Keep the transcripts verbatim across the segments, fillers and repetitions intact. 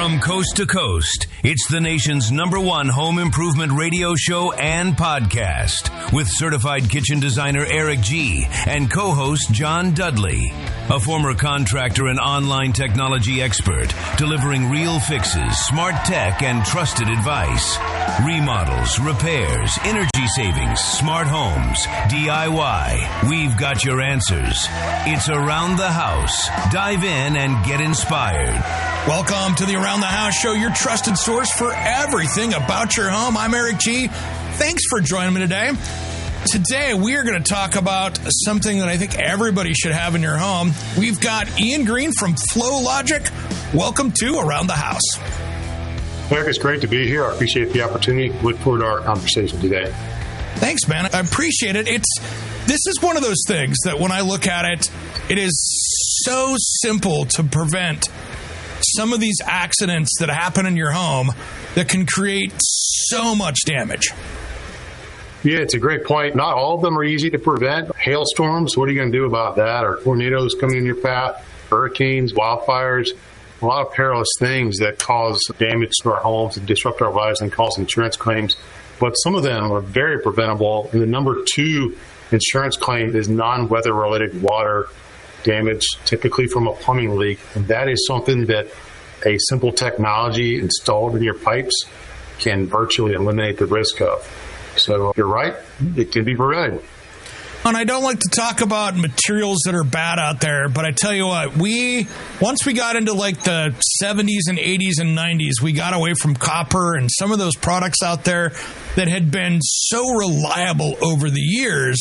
From coast to coast, it's the nation's number one home improvement radio show and podcast with certified kitchen designer Eric G. and co-host John Dudley, a former contractor and online technology expert, delivering real fixes, smart tech, and trusted advice. Remodels, repairs, energy savings, smart homes, D I Y. We've got your answers. It's Around the House. Dive in and get inspired. Welcome to the Around the House Show, your trusted source for everything about your home. I'm Eric G. Thanks for joining me today. Today, we are going to talk about something that I think everybody should have in your home. We've got Ian Green from Flow Logic. Welcome to Around the House. Eric, it's great to be here. I appreciate the opportunity. Look forward to our conversation today. Thanks, man. I appreciate it. It's This is one of those things that when I look at it, it is so simple to prevent some of these accidents that happen in your home that can create so much damage. Yeah, it's a great point. Not all of them are easy to prevent. Hailstorms, what are you going to do about that? Or tornadoes coming in your path, hurricanes, wildfires, a lot of perilous things that cause damage to our homes and disrupt our lives and cause insurance claims. But some of them are very preventable. And the number two insurance claim is non-weather related water damage, typically from a plumbing leak. And that is something that a simple technology installed in your pipes can virtually eliminate the risk of. So you're right, it can be prevented. And I don't like to talk about materials that are bad out there, but I tell you what, we once we got into like the seventies and eighties and nineties, we got away from copper and some of those products out there that had been so reliable over the years.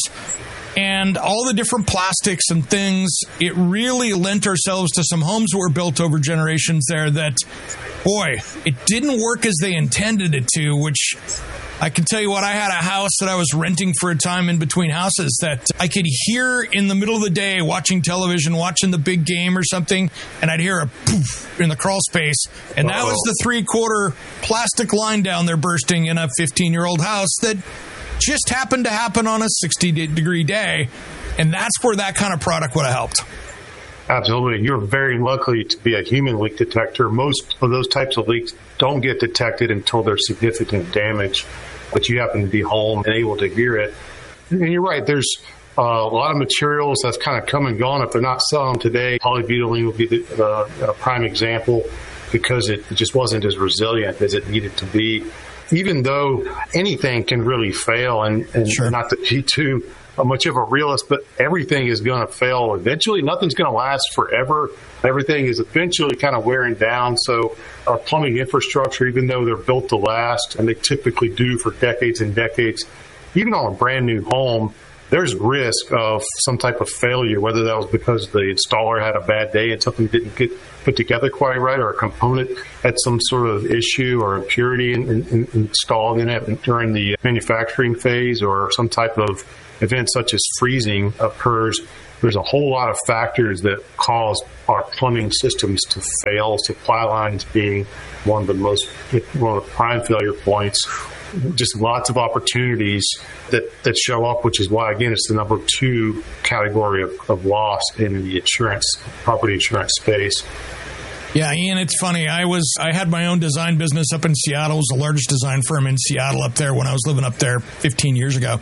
And all the different plastics and things, it really lent ourselves to some homes that were built over generations there that, boy, it didn't work as they intended it to, which I can tell you what, I had a house that I was renting for a time in between houses that I could hear in the middle of the day watching television, watching the big game or something, and I'd hear a poof in the crawl space. And that was the three-quarter plastic line down there bursting in a fifteen-year-old house that just happened to happen on a sixty-degree day, and that's where that kind of product would have helped. Absolutely. You're very lucky to be a human leak detector. Most of those types of leaks don't get detected until there's significant damage, but you happen to be home and able to hear it. And you're right, there's uh, a lot of materials that's kind of come and gone. If they're not selling today, polybutylene would be the uh, a prime example because it just wasn't as resilient as it needed to be. Even though anything can really fail, and, and sure. not to be too much of a realist, but everything is going to fail eventually. Nothing's going to last forever. Everything is eventually kind of wearing down. So our plumbing infrastructure, even though they're built to last, and they typically do for decades and decades, even on a brand new home, there's risk of some type of failure, whether that was because the installer had a bad day and something didn't get put together quite right, or a component had some sort of issue or impurity in, in, in installed in it during the manufacturing phase, or some type of event such as freezing occurs. There's a whole lot of factors that cause our plumbing systems to fail, supply lines being one of the most, one of the prime failure points. Just lots of opportunities that, that show up, which is why, again, it's the number two category of, of loss in the insurance, property insurance space. Yeah, Ian, it's funny. I was I had my own design business up in Seattle. It was the largest design firm in Seattle up there when I was living up there fifteen years ago.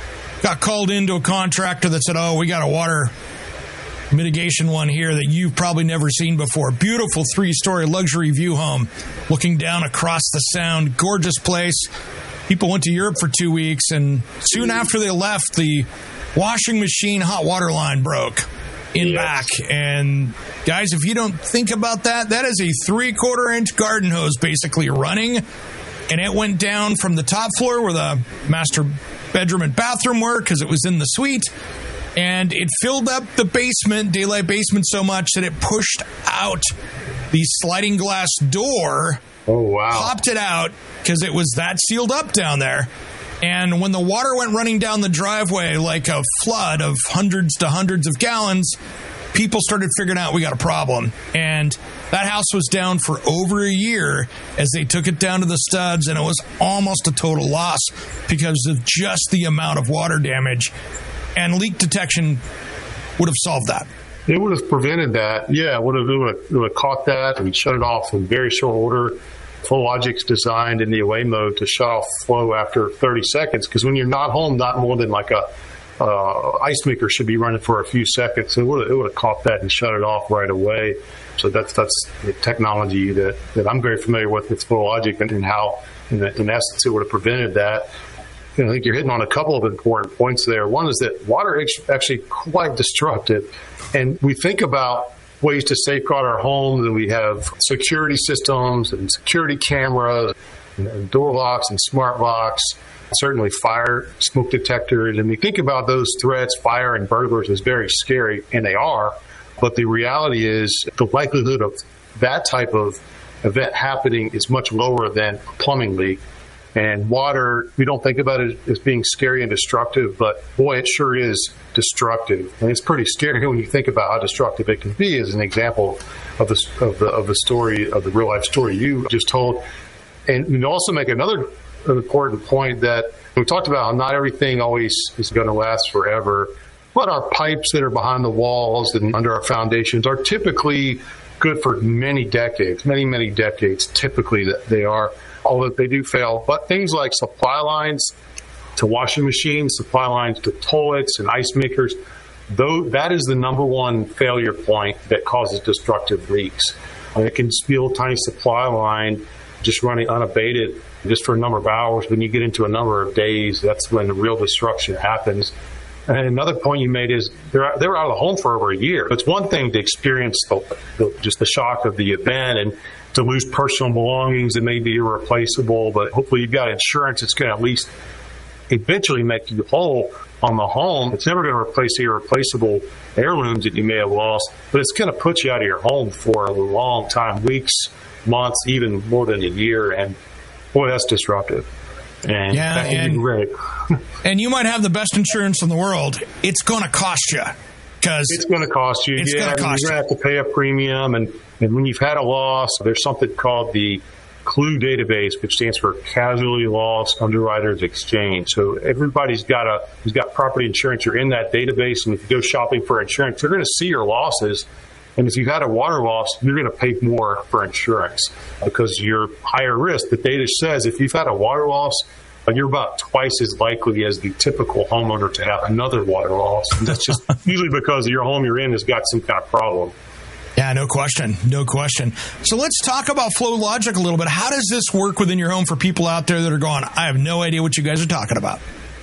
Got called into a contractor that said, oh, we got a water mitigation one here that you've probably never seen before. Beautiful three-story luxury view home looking down across the sound. Gorgeous place. People went to Europe for two weeks, and soon after they left, the washing machine hot water line broke in yes. back. And guys, if you don't think about that, that is a three-quarter inch garden hose basically running, and it went down from the top floor where the master bedroom and bathroom were, because it was in the suite, and it filled up the basement, daylight basement, so much that it pushed out the sliding glass door. Oh, wow. Popped it out because it was that sealed up down there. And when the water went running down the driveway like a flood of hundreds to hundreds of gallons, people started figuring out we got a problem. And that house was down for over a year as they took it down to the studs, and it was almost a total loss because of just the amount of water damage. And leak detection would have solved that. It would have prevented that. Yeah, it would have, it would have, it would have caught that and shut it off in very short order. FlowLogic's designed in the away mode to shut off flow after thirty seconds, because when you're not home, not more than like a uh, ice maker should be running for a few seconds. So it would have, it would have caught that and shut it off right away. So that's that's the technology that, that I'm very familiar with with FlowLogic, and, and how, in, in essence, it would have prevented that. You know, I think you're hitting on a couple of important points there. One is that water is actually quite destructive, and we think about ways to safeguard our homes, and we have security systems and security cameras and door locks and smart locks, certainly fire smoke detectors. And we think about those threats, fire and burglars, as very scary, and they are. But the reality is the likelihood of that type of event happening is much lower than a plumbing leak. And water, we don't think about it as being scary and destructive, but boy, it sure is destructive. And it's pretty scary when you think about how destructive it can be, as an example of the, of the, of the story, of the real life story you just told. And you also make another important point that we talked about how not everything always is going to last forever, but our pipes that are behind the walls and under our foundations are typically good for many decades, many, many decades, typically that they are. Although they do fail. But things like supply lines to washing machines, supply lines to toilets and ice makers, though that is the number one failure point that causes destructive leaks. And it can be a tiny supply line just running unabated just for a number of hours. When you get into a number of days, that's when the real destruction happens. And another point you made is they're, they're out of the home for over a year. It's one thing to experience the, the, just the shock of the event and to lose personal belongings that may be irreplaceable, but hopefully you've got insurance that's going to at least eventually make you whole on the home. It's never going to replace the irreplaceable heirlooms that you may have lost, but it's going to put you out of your home for a long time, weeks, months, even more than a year, and boy, that's disruptive. And yeah, that can and, be great. And you might have the best insurance in the world. It's going to cost you. Because it's going to cost you. It's yeah, going to cost you're going to have to pay a premium, and, and when you've had a loss, there's something called the CLUE database, which stands for Casualty Loss Underwriters Exchange. So everybody's got a who's got property insurance. You're in that database, and if you go shopping for insurance, you're going to see your losses. And if you've had a water loss, you're going to pay more for insurance because you're higher risk. The data says if you've had a water loss, you're about twice as likely as the typical homeowner to have another water loss. And that's just usually because your home you're in has got some kind of problem. Yeah, no question. No question. So let's talk about FlowLogic a little bit. How does this work within your home for people out there that are going, I have no idea what you guys are talking about?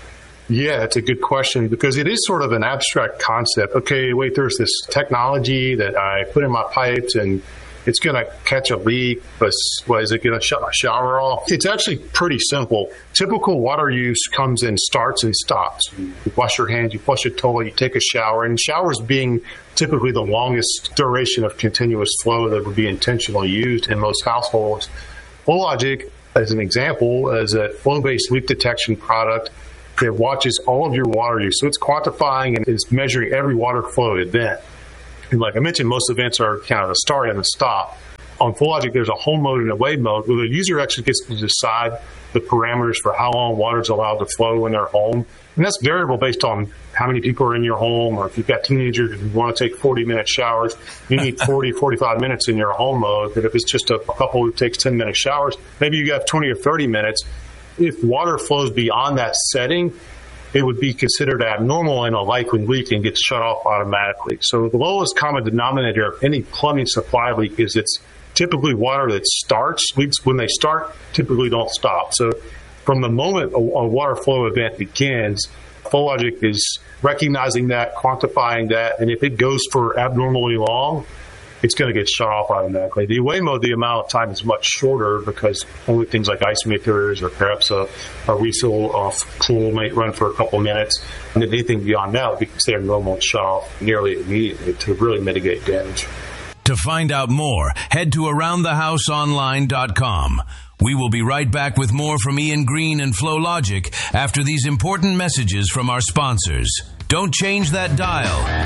Yeah, it's a good question because it is sort of an abstract concept. Okay, wait, there's this technology that I put in my pipes and it's going to catch a leak, but what, is it going to shut my shower off? It's actually pretty simple. Typical water use comes in starts and stops. You wash your hands, you flush your toilet, you take a shower, and showers being typically the longest duration of continuous flow that would be intentionally used in most households. FlowLogic, as an example, is a flow-based leak detection product that watches all of your water use. So it's quantifying and is measuring every water flow event. And like I mentioned, most events are kind of a start and a stop. On FlowLogic, there's a home mode and away mode where the user actually gets to decide the parameters for how long water is allowed to flow in their home. And that's variable based on how many people are in your home, or if you've got teenagers who want to take forty-minute showers, you need forty, forty-five minutes in your home mode. But if it's just a couple who takes ten-minute showers, maybe you have twenty or thirty minutes. If water flows beyond that setting, it would be considered abnormal and a likely leak and gets shut off automatically. So the lowest common denominator of any plumbing supply leak is it's typically water that starts. Leaks, when they start, typically don't stop. So from the moment a, a water flow event begins, FlowLogic is recognizing that, quantifying that, and if it goes for abnormally long, it's going to get shut off automatically. The away mode, the amount of time is much shorter because only things like ice makers or perhaps a, a refill off pool might run for a couple minutes. And anything beyond that would be considered normal and shut off nearly immediately to really mitigate damage. To find out more, head to around the house online dot com. We will be right back with more from Ian Green and FlowLogic after these important messages from our sponsors. Don't change that dial.